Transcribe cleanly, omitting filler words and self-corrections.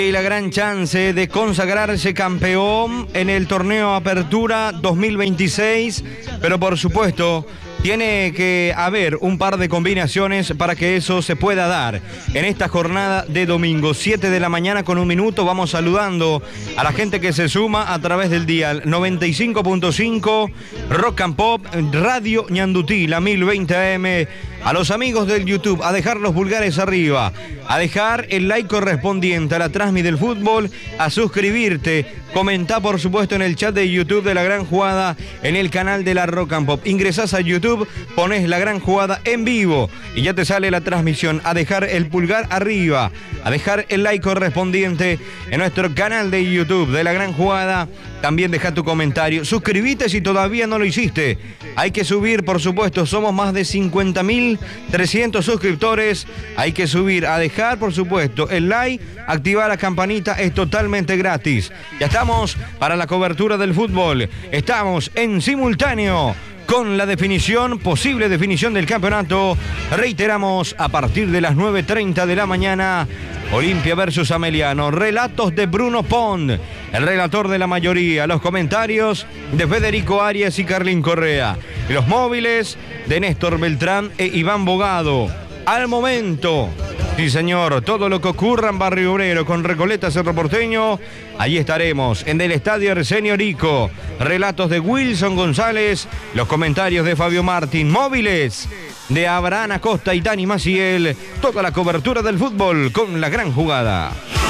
Y la gran chance de consagrarse campeón en el torneo Apertura 2026, pero por supuesto tiene que haber un par de combinaciones para que eso se pueda dar. En esta jornada de domingo, 7 de la mañana con 1 minuto, vamos saludando a la gente que se suma a través del dial 95.5 Rock and Pop, Radio Ñandutí, la 1020 AM. A los amigos del YouTube, a dejar los pulgares arriba, a dejar el like correspondiente a la transmisión del fútbol, a suscribirte, comentá por supuesto en el chat de YouTube de La Gran Jugada, en el canal de la Rock and Pop. Ingresás a YouTube, pones La Gran Jugada en vivo y ya te sale la transmisión. A dejar el pulgar arriba, a dejar el like correspondiente en nuestro canal de YouTube de La Gran Jugada. También deja tu comentario, suscríbete si todavía no lo hiciste. Hay que subir, por supuesto, somos más de 50.300 suscriptores. Hay que subir, a dejar, por supuesto, el like, activar la campanita, es totalmente gratis. Ya estamos para la cobertura del fútbol. Estamos en simultáneo con la definición, posible definición del campeonato. Reiteramos, a partir de las 9:30 de la mañana, Olimpia versus Ameliano. Relatos de Bruno Pond, el relator de la mayoría. Los comentarios de Federico Arias y Carlín Correa. Los móviles de Néstor Beltrán e Iván Bogado. Al momento, sí señor, todo lo que ocurra en Barrio Obrero con Recoleta, Cerro Porteño, allí estaremos, en el Estadio Arsenio Rico. Relatos de Wilson González, los comentarios de Fabio Martín, móviles de Abraham Acosta y Dani Maciel, toda la cobertura del fútbol con La Gran Jugada.